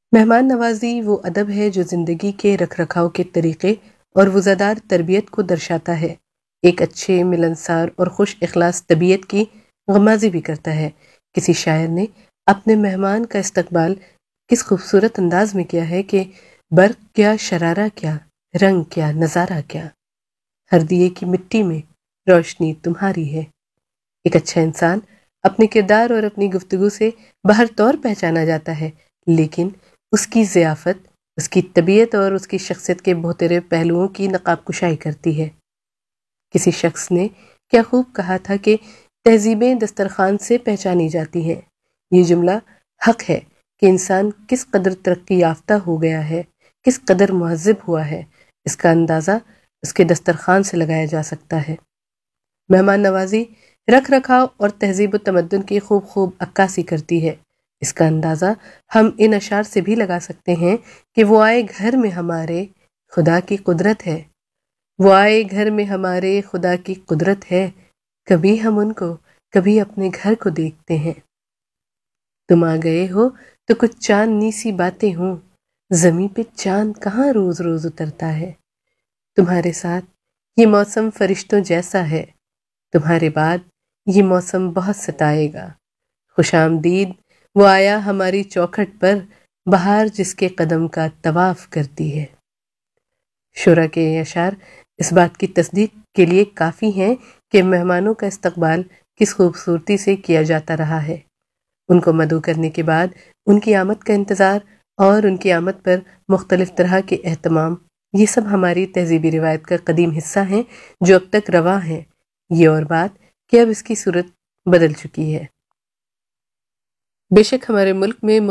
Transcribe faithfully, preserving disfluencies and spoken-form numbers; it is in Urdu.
مہمان نوازی وہ ادب ہے جو زندگی کے رکھ رکھاؤ کے طریقے اور وزادار تربیت کو درشاتا ہے۔ ایک اچھے ملنسار اور خوش اخلاص طبیعت کی غمازی بھی کرتا ہے۔ کسی شاعر نے اپنے مہمان کا استقبال کس خوبصورت انداز میں کیا ہے کہ برق کیا شرارہ کیا، رنگ کیا نظارہ کیا، ہر دیے کی مٹی میں روشنی تمہاری ہے۔ ایک اچھا انسان اپنے کردار اور اپنی گفتگو سے باہر طور پہچانا جاتا ہے، لیکن اس کی ضیافت اس کی طبیعت اور اس کی شخصیت کے بہترے پہلوؤں کی نقاب کشائی کرتی ہے۔ کسی شخص نے کیا خوب کہا تھا کہ تہذیبیں دسترخوان سے پہچانی جاتی ہیں۔ یہ جملہ حق ہے کہ انسان کس قدر ترقی یافتہ ہو گیا ہے، کس قدر مہذب ہوا ہے، اس کا اندازہ اس کے دسترخوان سے لگایا جا سکتا ہے۔ مہمان نوازی رکھ رکھاؤ اور تہذیب و تمدن کی خوب خوب عکاسی کرتی ہے۔ اس کا اندازہ ہم ان اشعار سے بھی لگا سکتے ہیں کہ وہ آئے گھر میں ہمارے خدا کی قدرت ہے، وہ آئے گھر میں ہمارے خدا کی قدرت ہے، کبھی ہم ان کو کبھی اپنے گھر کو دیکھتے ہیں۔ تم آ گئے ہو تو کچھ چاندنی سی باتیں ہوں، زمیں پہ چاند کہاں روز روز اترتا ہے۔ تمہارے ساتھ یہ موسم فرشتوں جیسا ہے، تمہارے بعد یہ موسم بہت ستائے گا۔ خوش آمدید وہ آیا ہماری چوکھٹ پر، بہار جس کے قدم کا طواف کرتی ہے۔ شعرا کے یہ اشعار اس بات کی تصدیق کے لیے کافی ہیں کہ مہمانوں کا استقبال کس خوبصورتی سے کیا جاتا رہا ہے۔ ان کو مدعو کرنے کے بعد ان کی آمد کا انتظار اور ان کی آمد پر مختلف طرح کے اہتمام، یہ سب ہماری تہذیبی روایت کا قدیم حصہ ہیں جو اب تک رواں ہیں۔ یہ اور بات کہ اب اس کی صورت بدل چکی ہے۔ بے شک ہمارے ملک میں